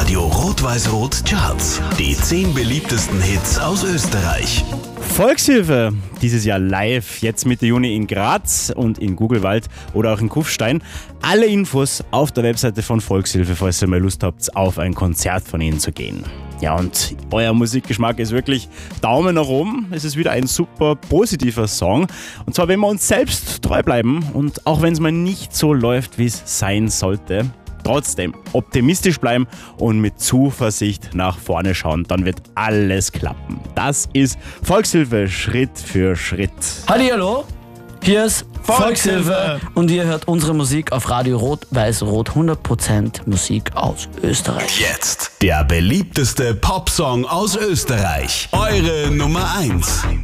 Radio Rot-Weiß-Rot Charts. Die 10 beliebtesten Hits aus Österreich. Volkshilfe, dieses Jahr live, jetzt Mitte Juni in Graz und in Gugelwald oder auch in Kufstein. Alle Infos auf der Webseite von Volkshilfe, falls ihr mal Lust habt, auf ein Konzert von ihnen zu gehen. Ja, und euer Musikgeschmack ist wirklich Daumen nach oben. Es ist wieder ein super positiver Song. Und zwar, wenn wir uns selbst treu bleiben und auch wenn es mal nicht so läuft, wie es sein sollte, trotzdem optimistisch bleiben und mit Zuversicht nach vorne schauen, dann wird alles klappen. Das ist Volkshilfe Schritt für Schritt. Hallihallo, hier ist Volkshilfe und ihr hört unsere Musik auf Radio Rot-Weiß-Rot, 100% Musik aus Österreich. Jetzt der beliebteste Popsong aus Österreich. Eure Nummer 1.